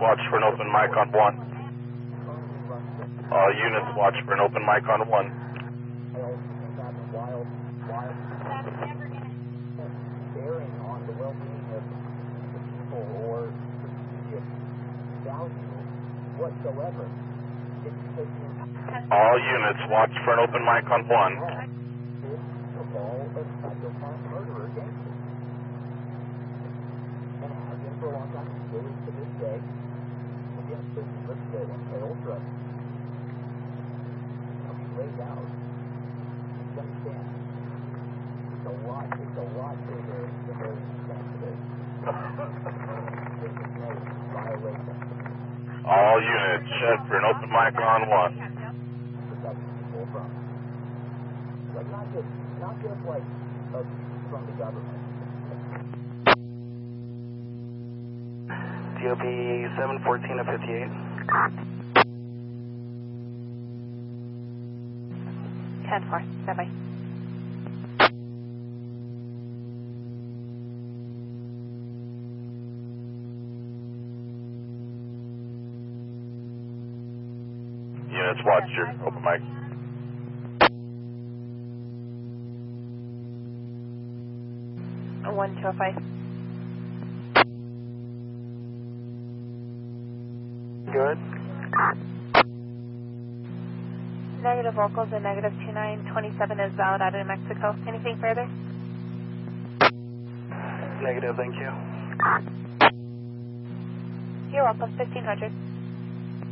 watch for an open mic on 1. All units watch for an open mic on 1. Bearing on the well-being of the people or strategic value whatsoever. All units watch for an open mic on 1. Cabal of psychopath murderer gangsters. And has been for a long time, still is to this day. Again, so let's say ultra. I'll be laid out. You understand? It's a lot bigger than where we stand today. This is no violation. All units check for an open mic on 1. Protect people from. Like not just like abuse from the government. DOP 714 of 58. 10-4, bye-bye. Units watch your open mic. A 1205. Good. Negative vocals and negative 2927 is valid out of New Mexico. Anything further? Negative, thank you. You're welcome, 1500.